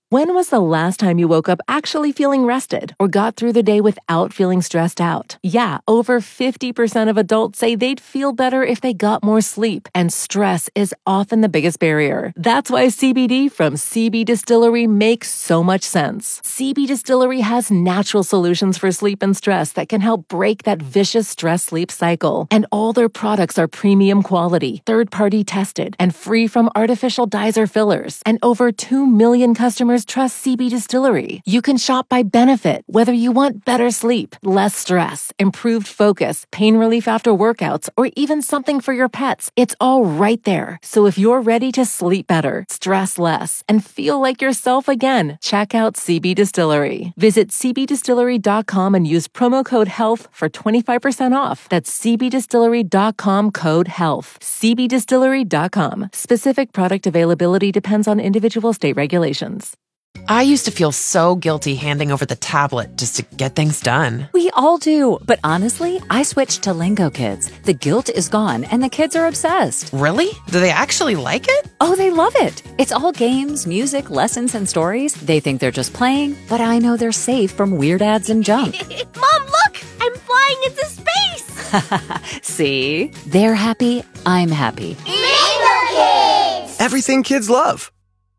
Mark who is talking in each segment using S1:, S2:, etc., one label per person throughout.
S1: When was the last time you woke up actually feeling rested or got through the day without feeling stressed out? Yeah, over 50% of adults say they'd feel better if they got more sleep, and stress is often the biggest barrier. That's why CBD from CB Distillery makes so much sense. CB Distillery has natural solutions for sleep and stress that can help break that vicious stress-sleep cycle. And all their products are premium quality, third-party tested, and free from artificial dyes or fillers. And over 2 million customers trust CB Distillery. You can shop by benefit, whether you want better sleep, less stress, improved focus, pain relief after workouts, or even something for your pets. It's all right there. So if you're ready to sleep better, stress less, and feel like yourself again, check out CB Distillery. Visit cbdistillery.com and use promo code HEALTH for 25% off. That's cbdistillery.com, code HEALTH. cbdistillery.com. Specific product availability depends on individual state regulations.
S2: I used to feel so guilty handing over the tablet just to get things done.
S3: We all do, but honestly, I switched to Lingo Kids. The guilt is gone, and the kids are obsessed.
S2: Really? Do they actually like it?
S3: Oh, they love it. It's all games, music, lessons, and stories. They think they're just playing, but I know they're safe from weird ads and junk.
S4: Mom, look! I'm flying into space!
S3: See? They're happy, I'm happy.
S4: Lingo Kids!
S5: Everything kids love.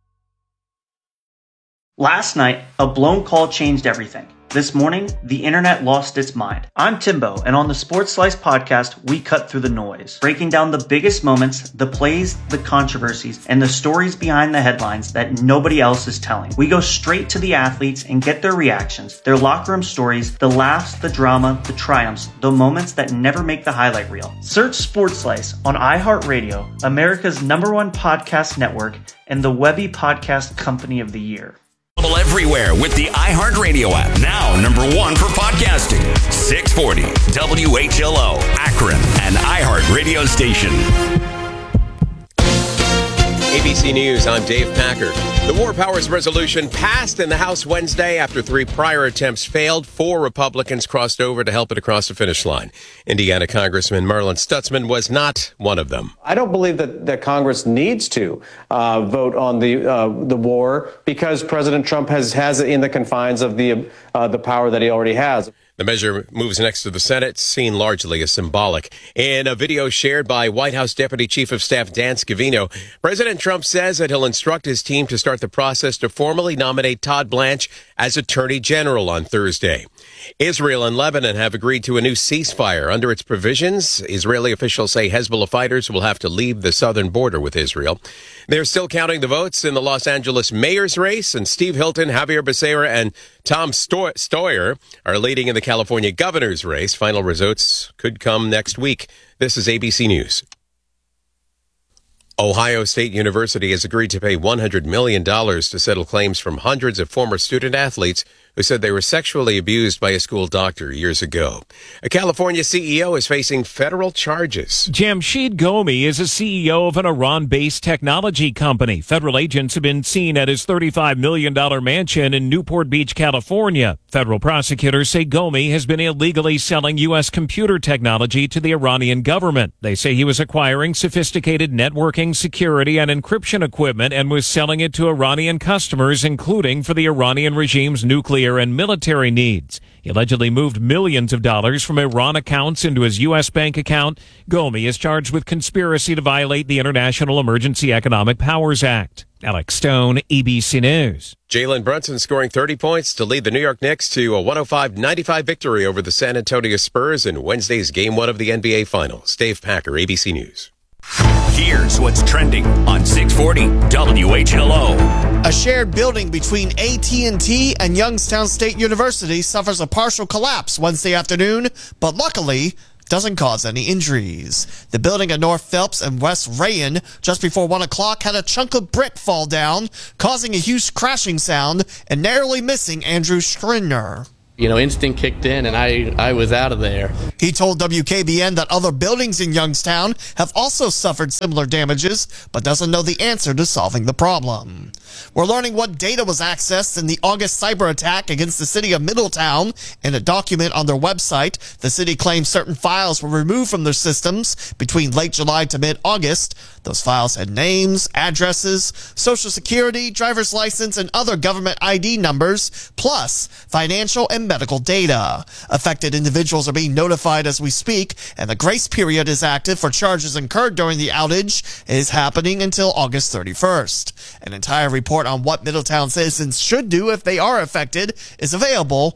S6: Last night, a blown call changed everything. This morning, the internet lost its mind. I'm Timbo, and on the Sports Slice podcast, we cut through the noise, breaking down the biggest moments, the plays, the controversies, and the stories behind the headlines that nobody else is telling. We go straight to the athletes and get their reactions, their locker room stories, the laughs, the drama, the triumphs, the moments that never make the highlight reel. Search Sports Slice on iHeartRadio, America's #1 podcast network, and the Webby Podcast Company of the Year.
S7: Everywhere with the iHeartRadio app. Now #1 for podcasting. 640 WHLO, Akron, an iHeartRadio station.
S8: ABC News, I'm Dave Packer. The War Powers Resolution passed in the House Wednesday after 3 prior attempts failed. 4 Republicans crossed over to help it across the finish line. Indiana Congressman Marlin Stutzman was not one of them.
S9: I don't believe that Congress needs to vote on the war because President Trump has it in the confines of the power that he already has.
S8: The measure moves next to the Senate, seen largely as symbolic. In a video shared by White House Deputy Chief of Staff Dan Scavino, President Trump says that he'll instruct his team to start the process to formally nominate Todd Blanche as Attorney General on Thursday. Israel and Lebanon have agreed to a new ceasefire. Under its provisions, Israeli officials say Hezbollah fighters will have to leave the southern border with Israel. They're still counting the votes in the Los Angeles mayor's race, and Steve Hilton, Javier Becerra, and Tom Steyer are leading in the California governor's race. Final results could come next week. This is ABC News. Ohio State University has agreed to pay $100 million to settle claims from hundreds of former student athletes who said they were sexually abused by a school doctor years ago. A California CEO is facing federal charges.
S10: Jamshid Gomi is a CEO of an Iran-based technology company. Federal agents have been seen at his $35 million mansion in Newport Beach, California. Federal prosecutors say Gomi has been illegally selling U.S. computer technology to the Iranian government. They say he was acquiring sophisticated networking, security, and encryption equipment and was selling it to Iranian customers, including for the Iranian regime's nuclear and military needs. He allegedly moved millions of dollars from Iran accounts into his U.S. bank account. Gomi is charged with conspiracy to violate the International Emergency Economic Powers Act. Alex Stone, ABC News.
S8: Jalen Brunson scoring 30 points to lead the New York Knicks to a 105-95 victory over the San Antonio Spurs in Wednesday's Game 1 of the NBA Finals. Dave Packer, ABC News.
S7: Here's what's trending on 640 WHLO.
S11: A shared building between AT&T and Youngstown State University suffers a partial collapse Wednesday afternoon, but luckily doesn't cause any injuries. The building at North Phelps and West Rayen just before 1 o'clock had a chunk of brick fall down, causing a huge crashing sound and narrowly missing Andrew Stringer.
S12: Instinct kicked in and I was out of there.
S11: He told WKBN that other buildings in Youngstown have also suffered similar damages, but doesn't know the answer to solving the problem. We're learning what data was accessed in the August cyber attack against the city of Middletown. In a document on their website, the city claims certain files were removed from their systems between late July to mid-August. Those files had names, addresses, social security, driver's license, and other government ID numbers, plus financial and medical data. Affected individuals are being notified as we speak, and the grace period is active for charges incurred during the outage is happening until August 31st. An entire report on what Middletown citizens should do if they are affected is available,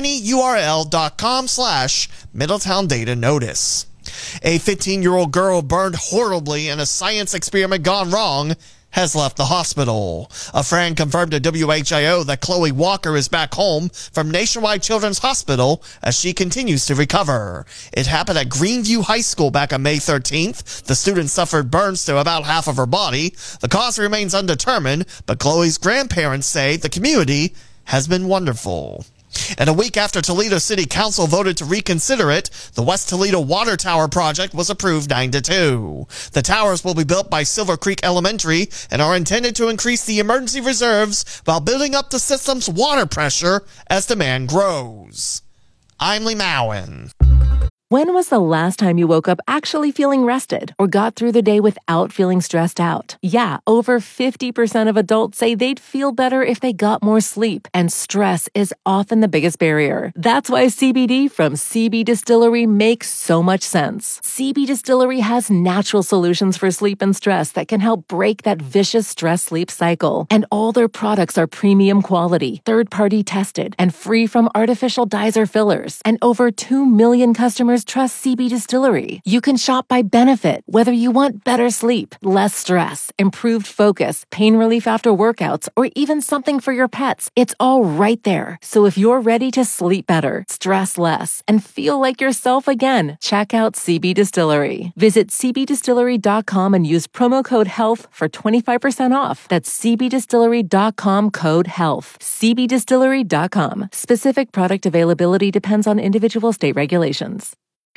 S11: tinyurl.com/Middletown Data Notice. A 15-year-old girl burned horribly in a science experiment gone wrong has left the hospital. A friend confirmed to WHIO that Chloe Walker is back home from Nationwide Children's Hospital as she continues to recover. It happened at Greenview High School back on May 13th. The student suffered burns to about half of her body. The cause remains undetermined, but Chloe's grandparents say the community has been wonderful. And a week after Toledo City Council voted to reconsider it, the West Toledo Water Tower project was approved 9-2. The towers will be built by Silver Creek Elementary and are intended to increase the emergency reserves while building up the system's water pressure as demand grows. I'm Lee Mowen.
S1: When was the last time you woke up actually feeling rested or got through the day without feeling stressed out? Yeah, over 50% of adults say they'd feel better if they got more sleep, and stress is often the biggest barrier. That's why CBD from CB Distillery makes so much sense. CB Distillery has natural solutions for sleep and stress that can help break that vicious stress-sleep cycle. And all their products are premium quality, third-party tested, and free from artificial dyes or fillers. And over 2 million customers trust CB Distillery. You can shop by benefit, whether you want better sleep, less stress, improved focus, pain relief after workouts, or even something for your pets. It's all right there. So if you're ready to sleep better, stress less, and feel like yourself again, check out CB Distillery. Visit cbdistillery.com and use promo code HEALTH for 25% off. That's cbdistillery.com code HEALTH. cbdistillery.com. Specific product availability depends on individual state regulations.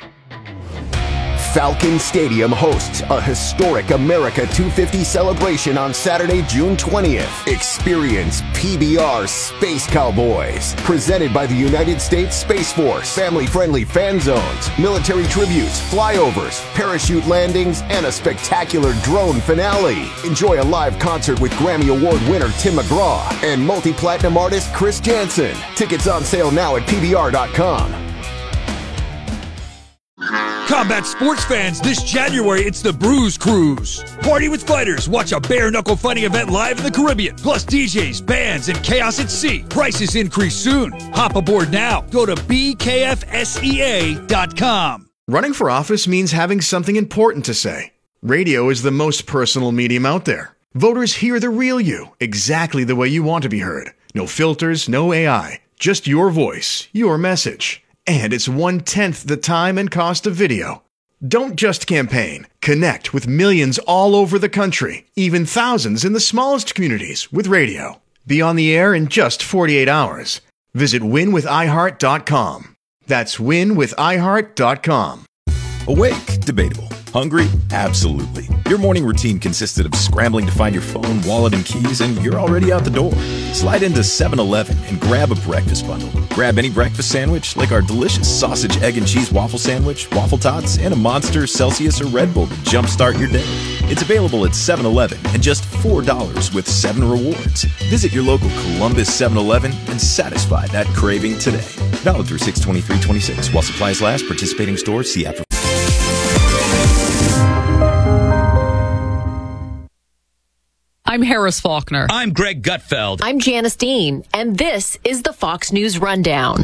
S5: Falcon Stadium hosts a historic America 250 celebration on Saturday, June 20th. Experience PBR Space Cowboys, presented by the United States Space Force. Family-friendly fan zones, military tributes, flyovers, parachute landings, and a spectacular drone finale. Enjoy a live concert with Grammy Award winner Tim McGraw and multi-platinum artist Chris Jansen. Tickets on sale now at PBR.com.
S13: Combat sports fans, this January it's the Bruise Cruise. Party with fighters, watch a bare-knuckle fighting event live in the Caribbean. Plus DJs, bands, and chaos at sea. Prices increase soon. Hop aboard now. Go to bkfsea.com.
S14: Running for office means having something important to say. Radio is the most personal medium out there. Voters hear the real you, exactly the way you want to be heard. No filters, no AI. Just your voice, your message. And it's 1/10 the time and cost of video. Don't just campaign. Connect with millions all over the country, even thousands in the smallest communities with radio. Be on the air in just 48 hours. Visit winwithiheart.com. That's winwithiheart.com.
S15: Awake? Debatable. Hungry? Absolutely. Your morning routine consisted of scrambling to find your phone, wallet, and keys, and you're already out the door. Slide into 7-Eleven and grab a breakfast bundle. Grab any breakfast sandwich, like our delicious sausage, egg, and cheese waffle sandwich, waffle tots, and a Monster, Celsius, or Red Bull to jumpstart your day. It's available at 7-Eleven and just $4 with 7 rewards. Visit your local Columbus 7-Eleven and satisfy that craving today. Valid through 6/23/26 while supplies last. Participating stores. See app for.
S16: I'm Harris Faulkner.
S17: I'm Greg Gutfeld.
S18: I'm Janice Dean, and this is the Fox News Rundown.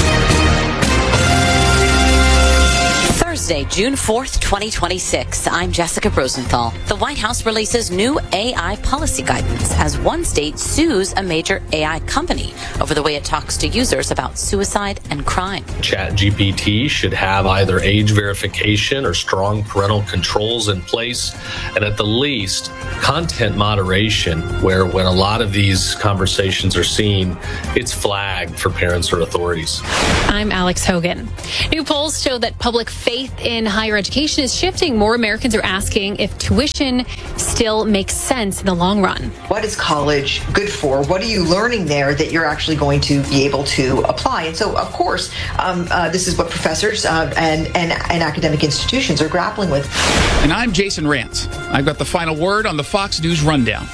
S19: Thursday, June 4th, 2026. I'm Jessica Rosenthal. The White House releases new AI policy guidance as one state sues a major AI company over the way it talks to users about suicide and crime.
S20: ChatGPT should have either age verification or strong parental controls in place, and at the least, content moderation, where when a lot of these conversations are seen, it's flagged for parents or authorities.
S21: I'm Alex Hogan. New polls show that public faith
S17: faith in higher education is shifting. More Americans are asking if tuition still makes sense in the long run.
S21: What is college good for? What are you learning there that you're actually going to be able to apply? And so, of course, this is what professors and academic institutions are grappling with.
S22: And I'm Jason Rantz. I've got the final word on the Fox News Rundown.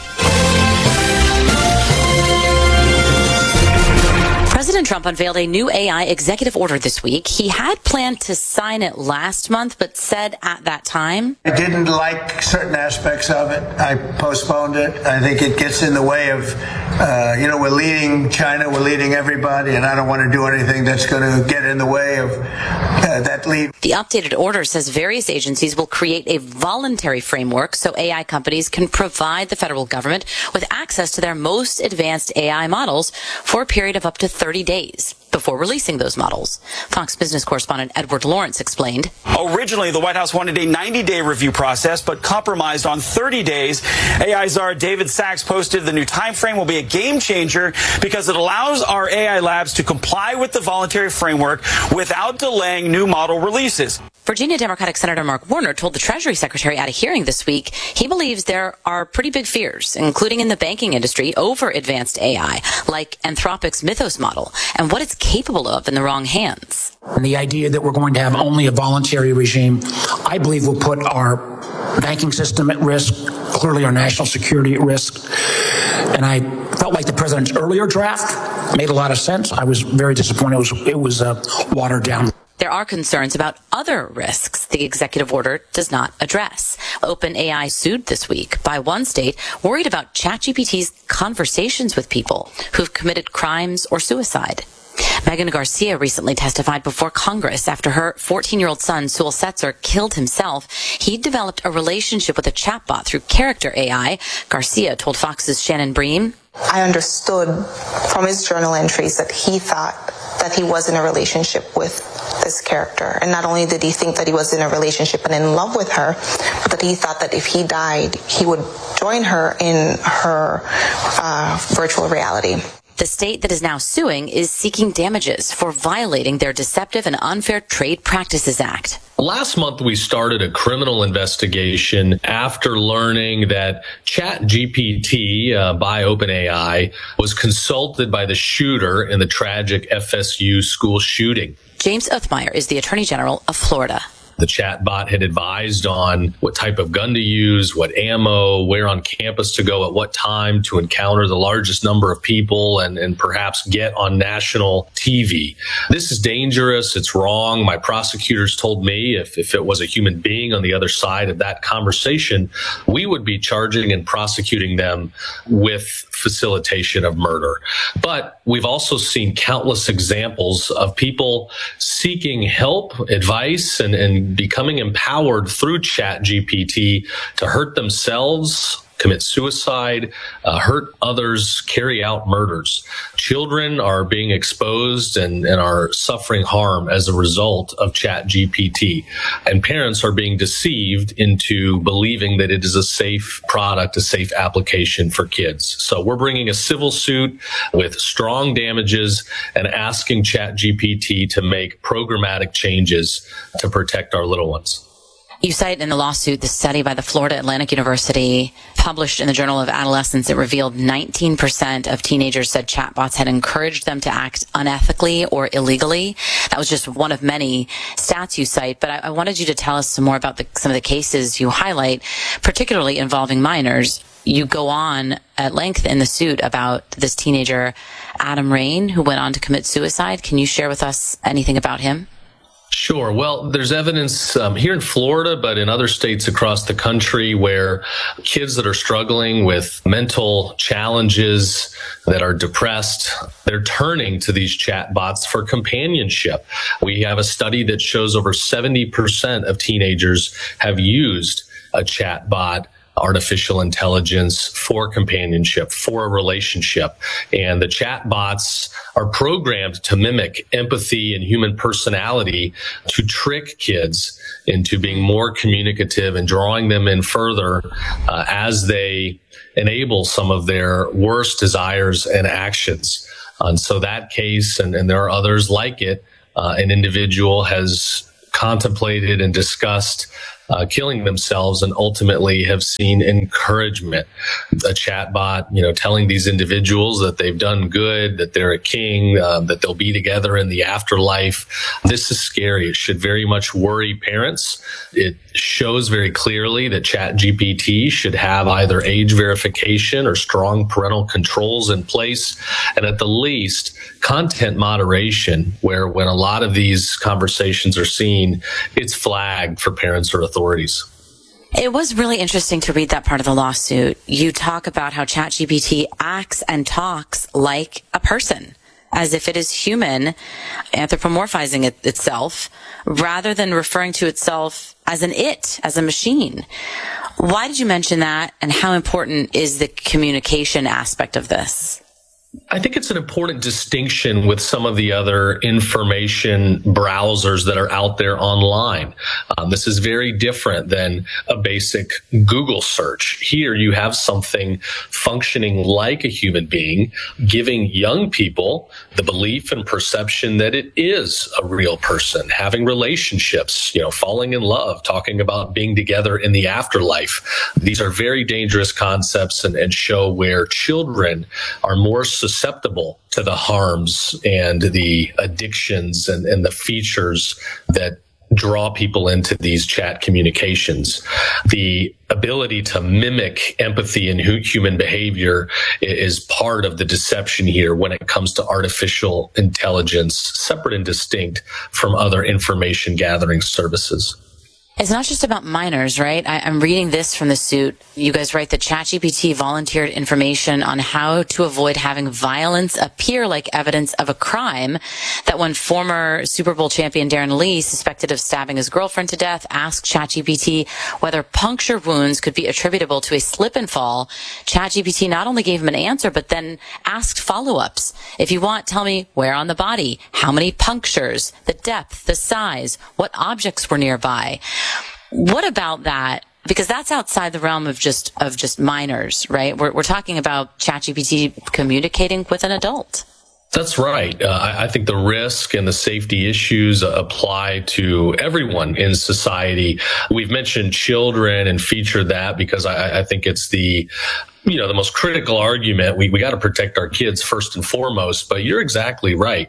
S19: President Trump unveiled a new AI executive order this week. He had planned to sign it last month, but said at that time,
S23: I didn't like certain aspects of it. I postponed it. I think it gets in the way of, we're leading China, we're leading everybody, and I don't want to do anything that's going to get in the way of that lead.
S19: The updated order says various agencies will create a voluntary framework so AI companies can provide the federal government with access to their most advanced AI models for a period of up to 30 days before releasing those models. Fox Business correspondent Edward Lawrence explained.
S24: Originally, the White House wanted a 90-day review process, but compromised on 30 days. AI czar David Sachs posted the new time frame will be a game changer because it allows our AI labs to comply with the voluntary framework without delaying new model releases.
S19: Virginia Democratic Senator Mark Warner told the Treasury Secretary at a hearing this week he believes there are pretty big fears, including in the banking industry, over advanced AI, like Anthropic's Mythos model, and what it's capable of in the wrong hands.
S25: And the idea that we're going to have only a voluntary regime, I believe, will put our banking system at risk, clearly our national security at risk. And I felt like the president's earlier draft made a lot of sense. I was very disappointed. It was watered down.
S19: There are concerns about other risks the executive order does not address. OpenAI sued this week by one state worried about ChatGPT's conversations with people who've committed crimes or suicide. Megan Garcia recently testified before Congress after her 14-year-old son, Sewell Setzer, killed himself. He developed a relationship with a chatbot through Character AI. Garcia told Fox's Shannon Bream,
S26: I understood from his journal entries that he thought that he was in a relationship with this character. And not only did he think that he was in a relationship and in love with her, but that he thought that if he died, he would join her in her virtual reality.
S19: The state that is now suing is seeking damages for violating their Deceptive and Unfair Trade Practices Act.
S20: Last month, we started a criminal investigation after learning that ChatGPT by OpenAI was consulted by the shooter in the tragic FSU school shooting.
S19: James Othmeyer is the Attorney General of Florida.
S20: The chatbot had advised on what type of gun to use, what ammo, where on campus to go at what time to encounter the largest number of people and perhaps get on national TV. This is dangerous. It's wrong. My prosecutors told me if it was a human being on the other side of that conversation, we would be charging and prosecuting them with facilitation of murder. But we've also seen countless examples of people seeking help, advice, and becoming empowered through ChatGPT to hurt themselves, commit suicide, hurt others, carry out murders. Children are being exposed and are suffering harm as a result of ChatGPT. And parents are being deceived into believing that it is a safe product, a safe application for kids. So we're bringing a civil suit with strong damages and asking ChatGPT to make programmatic changes to protect our little ones.
S19: You cite in the lawsuit the study by the Florida Atlantic University published in the Journal of Adolescence. It revealed 19% of teenagers said chatbots had encouraged them to act unethically or illegally. That was just one of many stats you cite, but I wanted you to tell us some more about some of the cases you highlight, particularly involving minors. You go on at length in the suit about this teenager, Adam Rain, who went on to commit suicide. Can you share with us anything about him?
S20: Sure. Well, there's evidence here in Florida, but in other states across the country where kids that are struggling with mental challenges, that are depressed, they're turning to these chatbots for companionship. We have a study that shows over 70% of teenagers have used a chatbot, artificial intelligence, for companionship, for a relationship. And the chatbots are programmed to mimic empathy and human personality to trick kids into being more communicative and drawing them in further as they enable some of their worst desires and actions. And so that case, and there are others like it, an individual has contemplated and discussed killing themselves and ultimately have seen encouragement. A chatbot, telling these individuals that they've done good, that they're a king, that they'll be together in the afterlife. This is scary. It should very much worry parents. It shows very clearly that ChatGPT should have either age verification or strong parental controls in place, and at the least, content moderation, where when a lot of these conversations are seen, it's flagged for parents or authorities.
S19: It was really interesting to read that part of the lawsuit. You talk about how ChatGPT acts and talks like a person, as if it is human, anthropomorphizing itself, rather than referring to itself as as a machine. Why did you mention that, and how important is the communication aspect of this?
S20: I think it's an important distinction with some of the other information browsers that are out there online. This is very different than a basic Google search. Here you have something functioning like a human being, giving young people the belief and perception that it is a real person, having relationships, falling in love, talking about being together in the afterlife. These are very dangerous concepts and show where children are more susceptible to the harms and the addictions and the features that draw people into these chat communications. The ability to mimic empathy and human behavior is part of the deception here when it comes to artificial intelligence, separate and distinct from other information gathering services.
S19: It's not just about minors, right? I'm reading this from the suit. You guys write that ChatGPT volunteered information on how to avoid having violence appear like evidence of a crime, that when former Super Bowl champion Darren Lee, suspected of stabbing his girlfriend to death, asked ChatGPT whether puncture wounds could be attributable to a slip and fall, ChatGPT not only gave him an answer, but then asked follow-ups. If you want, tell me where on the body, how many punctures, the depth, the size, what objects were nearby. What about that? Because that's outside the realm of just minors, right? We're talking about ChatGPT communicating with an adult.
S20: That's right. I think the risk and the safety issues apply to everyone in society. We've mentioned children and featured that because I think it's the most critical argument. We got to protect our kids first and foremost, but you're exactly right.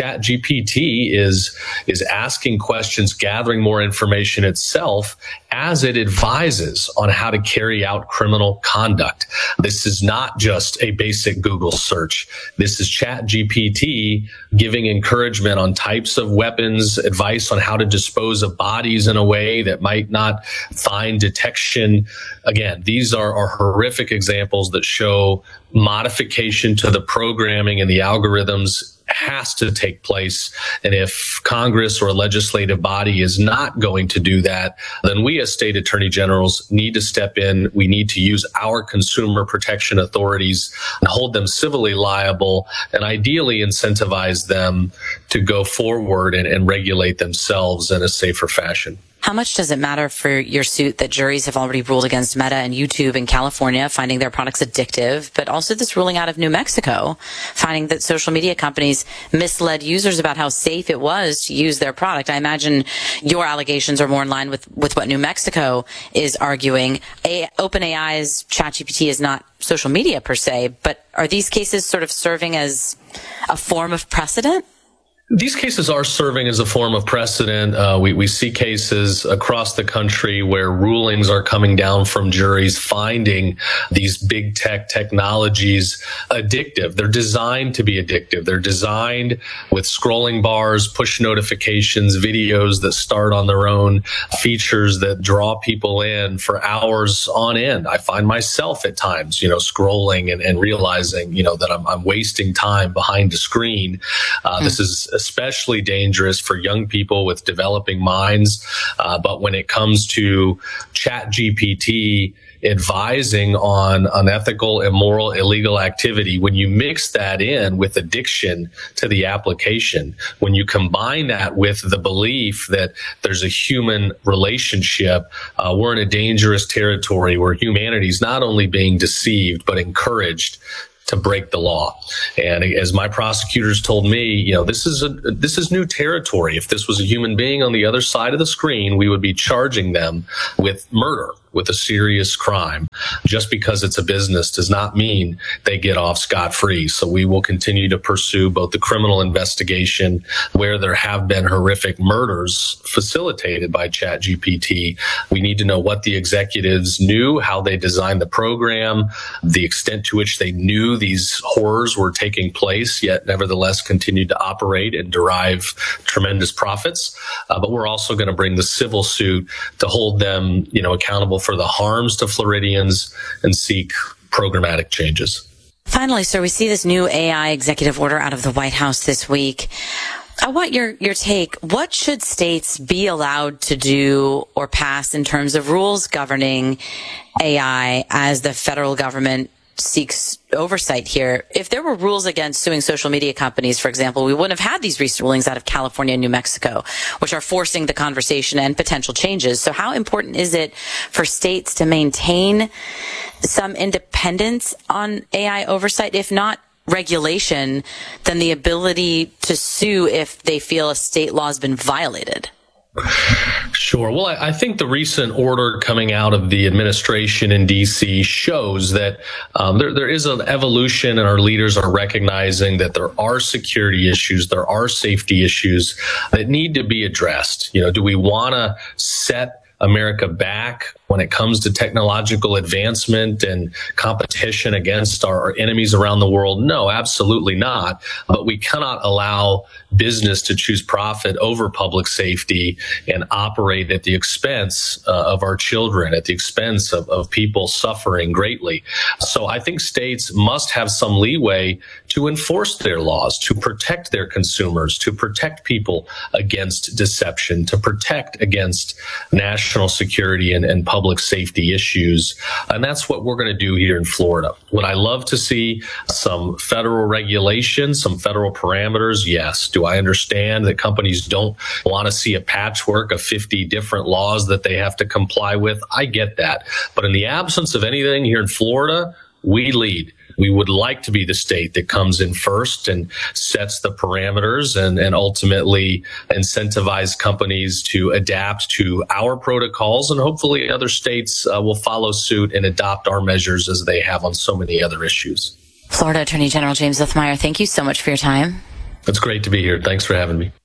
S20: ChatGPT is asking questions, gathering more information itself as it advises on how to carry out criminal conduct. This is not just a basic Google search. This is ChatGPT giving encouragement on types of weapons, advice on how to dispose of bodies in a way that might not find detection. Again, these are horrific examples that show modification to the programming and the algorithms has to take place. And if Congress or a legislative body is not going to do that, then we as state attorney generals need to step in. We need to use our consumer protection authorities and hold them civilly liable and ideally incentivize them to go forward and regulate themselves in a safer fashion.
S19: How much does it matter for your suit that juries have already ruled against Meta and YouTube in California, finding their products addictive, but also this ruling out of New Mexico, finding that social media companies misled users about how safe it was to use their product? I imagine your allegations are more in line with what New Mexico is arguing. OpenAI's ChatGPT is not social media per se, but are these cases sort of serving as a form of precedent?
S20: These cases are serving as a form of precedent. We see cases across the country where rulings are coming down from juries finding these big tech technologies addictive. They're designed to be addictive. They're designed with scrolling bars, push notifications, videos that start on their own, features that draw people in for hours on end. I find myself at times, scrolling and realizing, that I'm wasting time behind a screen. This is especially dangerous for young people with developing minds. But when it comes to ChatGPT advising on unethical, immoral, illegal activity, when you mix that in with addiction to the application, when you combine that with the belief that there's a human relationship, we're in a dangerous territory where humanity is not only being deceived, but encouraged to break the law. And as my prosecutors told me, this is new territory. If this was a human being on the other side of the screen, we would be charging them with murder, with a serious crime. Just because it's a business does not mean they get off scot-free. So we will continue to pursue both the criminal investigation where there have been horrific murders facilitated by ChatGPT. We need to know what the executives knew, how they designed the program, the extent to which they knew these horrors were taking place, yet nevertheless continued to operate and derive tremendous profits. But we're also going to bring the civil suit to hold them, accountable for the harms to Floridians and seek programmatic changes.
S19: Finally, sir, we see this new AI executive order out of the White House this week. I want your take. What should states be allowed to do or pass in terms of rules governing AI as the federal government seeks oversight here? If there were rules against suing social media companies, for example, we wouldn't have had these recent rulings out of California and New Mexico, which are forcing the conversation and potential changes. So how important is it for states to maintain some independence on AI oversight, if not regulation, then the ability to sue if they feel a state law has been violated?
S20: Sure. Well, I think the recent order coming out of the administration in D.C. shows that there is an evolution, and our leaders are recognizing that there are security issues, there are safety issues that need to be addressed. Do we want to set America back when it comes to technological advancement and competition against our enemies around the world? No, absolutely not. But we cannot allow business to choose profit over public safety and operate at the expense of our children, at the expense of people suffering greatly. So I think states must have some leeway to enforce their laws, to protect their consumers, to protect people against deception, to protect against national security and public safety issues. And that's what we're going to do here in Florida. Would I love to see some federal regulation, some federal parameters? Yes. Do I understand that companies don't want to see a patchwork of 50 different laws that they have to comply with? I get that. But in the absence of anything here in Florida, we lead. We would like to be the state that comes in first and sets the parameters and ultimately incentivize companies to adapt to our protocols. And hopefully other states will follow suit and adopt our measures as they have on so many other issues.
S19: Florida Attorney General James Othmeyer, thank you so much for your time.
S20: It's great to be here. Thanks for having me.